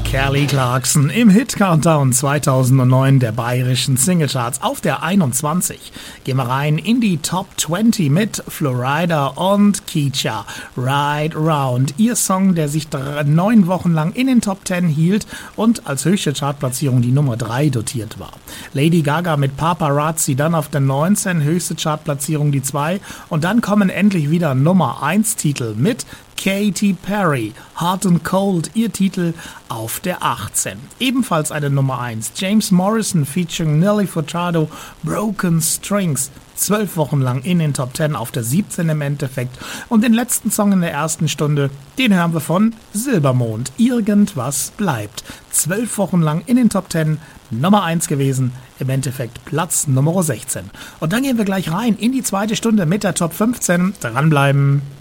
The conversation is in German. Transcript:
Kelly Clarkson im Hit-Countdown 2009 der bayerischen Singlecharts auf der 21. Gehen wir rein in die Top 20 mit Florida und Keisha, Ride Round. Ihr Song, der sich 9 Wochen lang in den Top 10 hielt und als höchste Chartplatzierung die Nummer 3 dotiert war. Lady Gaga mit Paparazzi dann auf der 19, höchste Chartplatzierung die 2. Und dann kommen endlich wieder Nummer 1 Titel mit Katy Perry, Hot and Cold, ihr Titel auf der 18. Ebenfalls eine Nummer 1, James Morrison featuring Nelly Furtado, Broken Strings. 12 Wochen lang in den Top 10 auf der 17 im Endeffekt. Und den letzten Song in der ersten Stunde, den hören wir von Silbermond, Irgendwas bleibt. 12 Wochen lang in den Top 10, Nummer 1 gewesen, im Endeffekt Platz Nummer 16. Und dann gehen wir gleich rein in die zweite Stunde mit der Top 15. Dranbleiben.